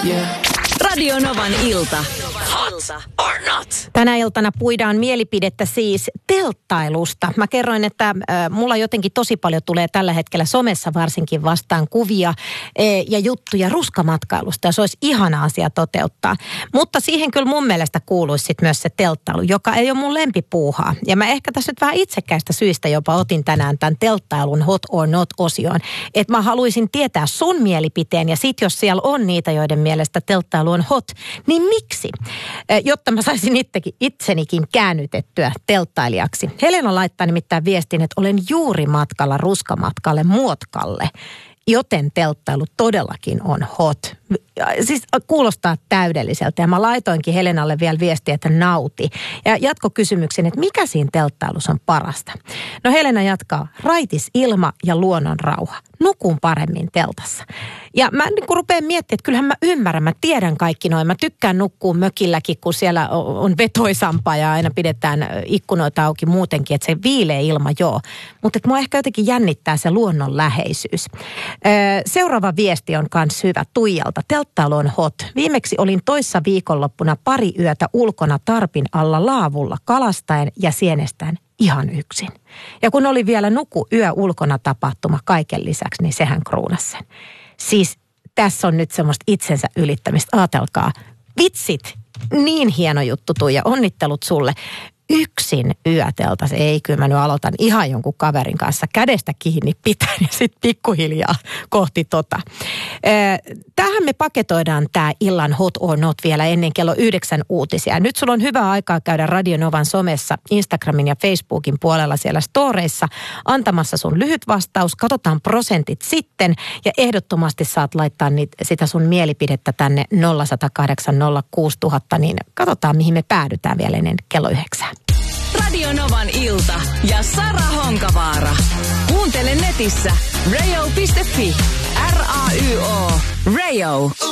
Radio Novan ilta. Hot or not? Tänä iltana puidaan mielipidettä siis telttailusta. Mä kerroin, että mulla jotenkin tosi paljon tulee tällä hetkellä somessa varsinkin vastaan kuvia ja juttuja ruskamatkailusta. Ja se olisi ihana asia toteuttaa. Mutta siihen kyllä mun mielestä kuuluisi sit myös se telttailu, joka ei ole mun lempipuuhaa. Ja mä ehkä tässä nyt vähän itsekkäistä syistä jopa otin tänään tämän telttailun hot or not -osioon. Että mä haluaisin tietää sun mielipiteen ja sit jos siellä on niitä, joiden mielestä telttailu on hot, niin miksi? Jotta mä saisin itsenikin käännytettyä telttailijaksi. Helena laittaa nimittäin viestin, että olen juuri matkalla ruskamatkalle Muotkalle, joten telttailu todellakin on hot. Siis kuulostaa täydelliseltä ja mä laitoinkin Helenalle vielä viestiä, että nauti. Ja jatkokysymyksen, että mikä siinä telttailussa on parasta? No Helena jatkaa, raitis ilma ja luonnon rauha. Nukun paremmin teltassa. Ja mä niin kun rupean miettimään, että kyllähän mä ymmärrän, mä tiedän kaikki noin. Mä tykkään nukkua mökilläkin, kun siellä on vetoisampaa ja aina pidetään ikkunoita auki muutenkin, että se viileä ilma, joo. Mutta että mua ehkä jotenkin jännittää se luonnon läheisyys. Seuraava viesti on kans hyvä Tuijalta. Telttailu on hot. Viimeksi olin toissa viikonloppuna pari yötä ulkona tarpin alla laavulla kalastaen ja sienestäen ihan yksin. Ja kun oli vielä nuku yö ulkona tapahtuma kaiken lisäksi, niin sehän kruunasi sen. Siis tässä on nyt semmoista itsensä ylittämistä. Aatelkaa, vitsit, niin hieno juttu Tuija, onnittelut sulle. Yksin yöteltas. Ei, kyllä mä nyt aloitan ihan jonkun kaverin kanssa kädestä kiinni pitäen ja sitten pikkuhiljaa kohti tota. Tähän me paketoidaan tämä illan hot or not vielä ennen kello 9 uutisia. Nyt sulla on hyvä aikaa käydä Radio Novan somessa, Instagramin ja Facebookin puolella siellä storeissa antamassa sun lyhyt vastaus. Katsotaan prosentit sitten ja ehdottomasti saat laittaa sitä sun mielipidettä tänne 0108 06000, niin katsotaan mihin me päädytään vielä ennen kello 9. Radio Novan ilta ja Sara Honkavaara. Kuuntele netissä radio.fi. RAYO. Radio.